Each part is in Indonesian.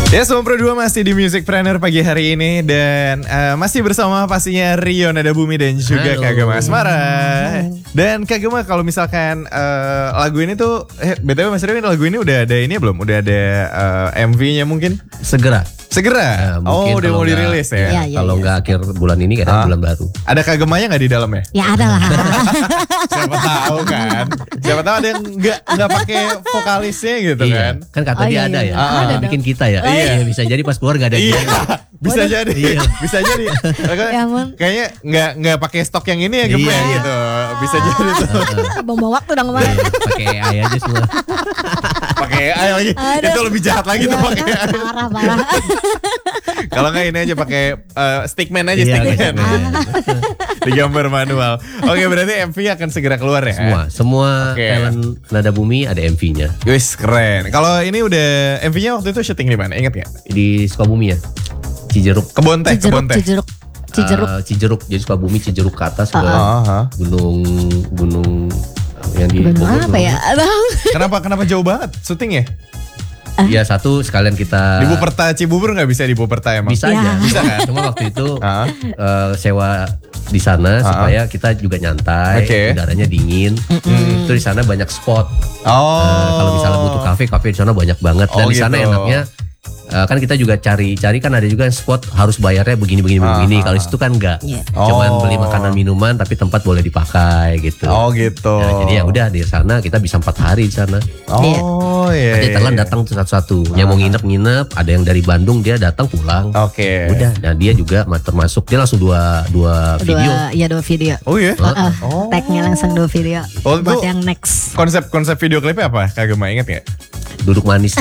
Ya, Sobat Pro 2 masih di Musicpreneur pagi hari ini. Dan masih bersama pastinya Rio Nada Bumi dan juga Kak Gema Asmara. Dan Kak Gema, kalau misalkan lagu ini tuh BTW Mas Rio, lagu ini udah ada ini belum? Udah ada MV-nya mungkin? Segera. Ya, udah mau dirilis ya? Kalau nggak akhir bulan ini, kadang bulan baru. Ada Kak Gemanya nggak di dalamnya? Ya ada lah. Siapa tahu kan? Siapa tahu ada yang nggak pakai vokalisnya gitu kan? Kan kata dia ada ya. Bikin kita ya. Iya. Bisa jadi pas keluar nggak ada dia. Bisa jadi. Bisa jadi. Kayaknya nggak pakai stok yang ini ya Gema gitu. Bisa jadi tuh. Bawa waktu dong kemarin. Pakai AI aja semua. Pakai AI lagi. Itu lebih jahat lagi tuh pakai AI. Parah. Kalau nggak ini aja pakai stickman aja, stickman. Digambar manual. Oke, berarti MV akan segera keluar ya? Semua talent Nada Bumi ada MV-nya. Wis, keren. Kalau ini udah MV-nya waktu itu syuting di mana? Ingat nggak? Di Sukabumi ya. Cijeruk. Kebon teh. Cijeruk. Jadi Sukabumi, Cijeruk ke atas ke gunung yang di Bogor. Apa ya? Kenapa jauh banget syutingnya? Ya satu sekalian kita di Buperta Cibubur nggak bisa di Buperta emang? Bisa aja, bisa kan? Cuma waktu itu sewa di sana supaya kita juga nyantai, udaranya dingin. Itu di sana banyak spot. Kalau misalnya butuh kafe di sana banyak banget. Dan di sana enaknya kan kita juga cari kan ada juga spot harus bayarnya begini. Kalau itu kan enggak. Cuman beli makanan minuman tapi tempat boleh dipakai gitu. Oh gitu. Ya, jadi ya udah di sana kita bisa 4 hari di sana. Iya. Ada talent datang satu-satu. Yang mau nginep, ada yang dari Bandung dia datang pulang. Udah, nah dia juga termasuk, dia langsung dua video. Iya 2 video. Oh iya. Tag-nya langsung 2 video. Buat yang next. Konsep video klipnya apa? Kak Gema inget nggak? Duduk manis.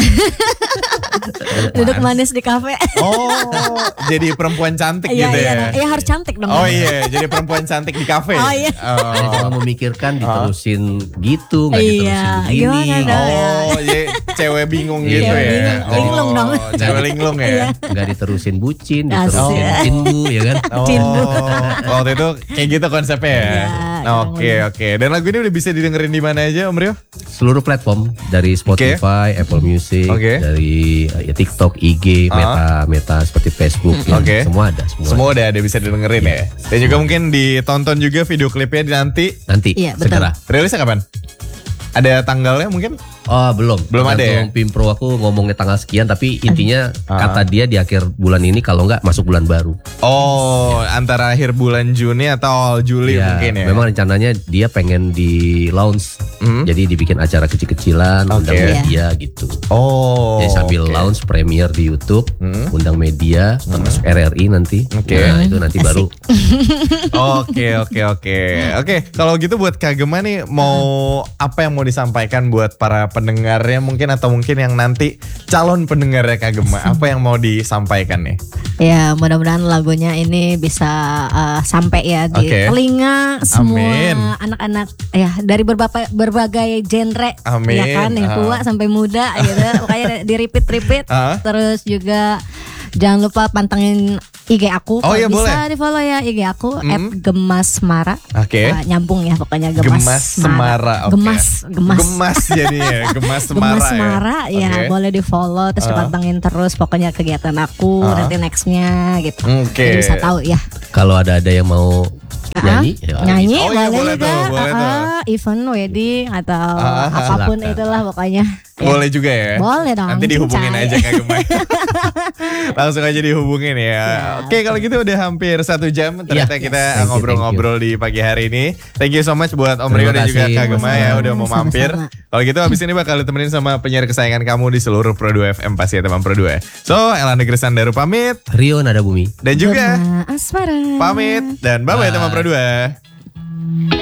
Duduk manis di kafe. Jadi perempuan cantik gitu ya? Iya harus cantik dong. Oh iya, jadi perempuan cantik di kafe. Oh iya. Cuma memikirkan diterusin gitu, nggak diterusin begini. Jadi cewek bingung gitu ya? Linglung dong. Cewek linglung ya? Nggak diterusin bucin, diterusin cindu ya kan? Waktu itu kayak gitu konsepnya ya? Oke. Dan lagu ini udah bisa didengerin di mana aja Om Rio? Seluruh platform, dari Spotify, Apple Music, dari TikTok, IG, Meta seperti Facebook, semua ada. Semua udah ada bisa didengerin ya. Dan juga mungkin ditonton juga video klipnya nanti. Segera. Rilisnya kapan? Ada tanggalnya mungkin? Oh belum ada ya? Pimpro aku ngomongnya tanggal sekian, tapi intinya kata dia di akhir bulan ini, kalau enggak masuk bulan baru. Antara akhir bulan Juni atau awal Juli mungkin ya? Memang rencananya dia pengen di launch, jadi dibikin acara kecil-kecilan, undang media gitu. Jadi sambil launch premiere di YouTube, undang media, termasuk RRI nanti. Nah itu nanti baru. Oke. Kalau gitu buat Kak Gema nih, mau apa yang mau disampaikan buat para pendengarnya mungkin, atau mungkin yang nanti calon pendengarnya Kak Gema, apa yang mau disampaikan nih? Ya mudah-mudahan lagunya ini bisa sampai ya di telinga semua anak-anak ya, dari berbagai genre. Ya kan, yang tua sampai muda gitu. Makanya di repeat. Terus juga jangan lupa pantengin IG aku. Bisa boleh. Di follow ya IG aku @gemasmara. Nyambung ya pokoknya Gemas Semara. Gemas jadi ya, Gemas Semara. Ya boleh di follow, terus dipantengin terus pokoknya kegiatan aku nanti nextnya gitu. Jadi bisa tahu ya. Kalau ada yang mau nyanyi boleh juga. Event wedding atau apapun itulah pokoknya. Boleh juga ya? Boleh dong. Nanti dihubungin aja Kak Gema. Langsung aja dihubungin ya. Oke, kalau gitu udah hampir 1 jam ternyata kita ngobrol-ngobrol di pagi hari ini. Thank you so much buat Om Rio dan juga Kak Gema ya udah mau mampir. Kalau gitu abis ini bakal ditemenin sama penyiar kesayangan kamu di seluruh Pro 2 FM pasti ya teman Pro 2. So, Elanda Grisandaru pamit. Rio Nada Bumi. Dan juga Asmara pamit. Dan bye-bye teman Pro 2.